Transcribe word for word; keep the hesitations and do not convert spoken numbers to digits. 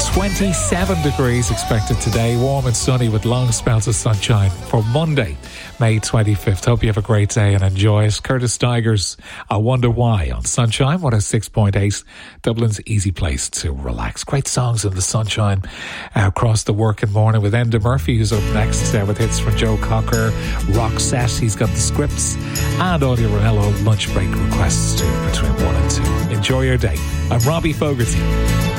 twenty-seven degrees expected today, warm and sunny with long spells of sunshine for Monday, May twenty-fifth. Hope you have a great day and enjoy it. Curtis Tigers, I Wonder Why on Sunshine one oh six point eight, Dublin's easy place to relax. Great songs in the sunshine uh, across the working morning with Enda Murphy, who's up next uh, with hits from Joe Cocker, Roxette. He's got the scripts and Audio Ronello lunch break requests too between one and two. Enjoy your day. I'm Robbie Fogarty.